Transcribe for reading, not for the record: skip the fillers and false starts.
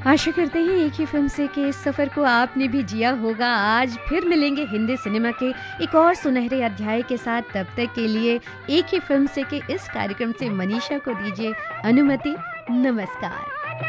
आशा करते हैं एक ही फिल्म से के इस सफ़र को आपने भी जिया होगा। आज फिर मिलेंगे हिंदी सिनेमा के एक और सुनहरे अध्याय के साथ। तब तक के लिए एक ही फिल्म से के इस कार्यक्रम से मनीषा को दीजिए अनुमति। नमस्कार।